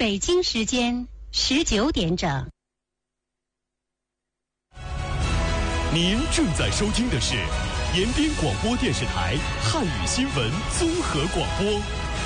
北京时间19点整。 您正在收听的是延边广播电视台汉语新闻综合广播。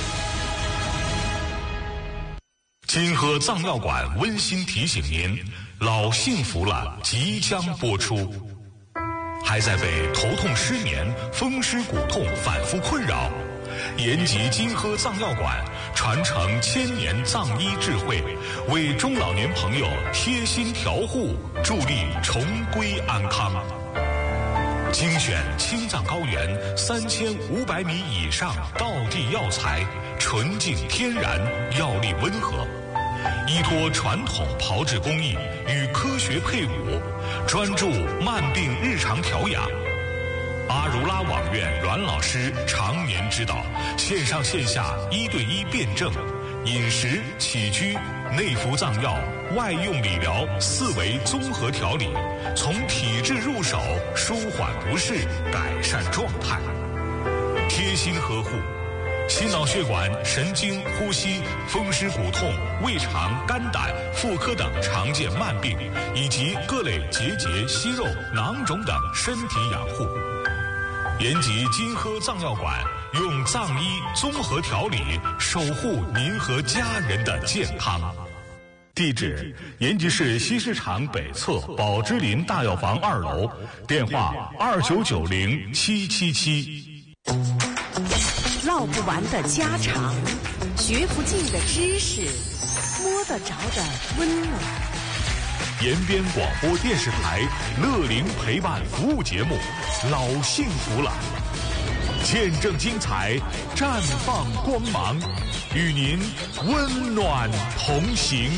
金河藏药馆温馨提醒您，老幸福了即将播出。还在被头痛失眠、风湿骨痛反复困扰？延吉金河藏药馆传承1000年藏医智慧，为中老年朋友贴心调护，助力重归安康。精选青藏高原3500米以上道地药材，纯净天然，药力温和，依托传统炮制工艺与科学配伍，专注慢病日常调养。阿如拉网院阮老师常年指导，线上线下1对1辩证，饮食、起居、内服藏药、外用理疗4维综合调理，从体质入手，舒缓不适，改善状态，贴心呵护。心脑血管、神经、呼吸、风湿骨痛、胃肠、肝胆、妇科等常见慢病，以及各类结节、息肉、囊肿等身体养护。延吉金河藏药馆用藏医综合调理，守护您和家人的健康。地址：延吉市西市场北侧宝芝林大药房2楼，电话2990-777。 唠不完的家常，学不尽的知识，摸得着的温暖。 延边广播电视台乐龄陪伴服务节目《老幸福了》，见证精彩，绽放光芒，与您温暖同行。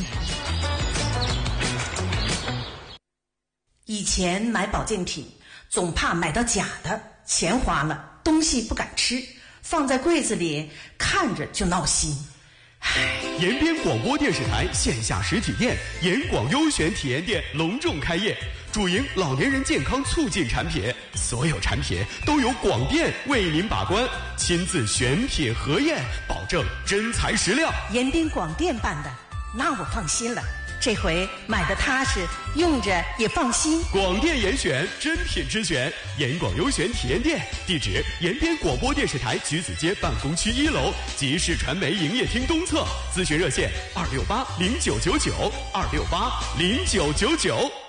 以前买保健品总怕买到假的，钱花了，东西不敢吃，放在柜子里看着就闹心。 延边广播电视台线下实体店延广优选体验店隆重开业，主营老年人健康促进产品，所有产品都由广电为您把关，亲自选品核验，保证真材实料。 延边广电办的，那我放心了，这回买的踏实，用着也放心。 广电严选，真品之选，延广优选体验店，地址：延边广播电视台橘子街办公区1楼集市传媒营业厅东侧，咨询热线2680999，2680999。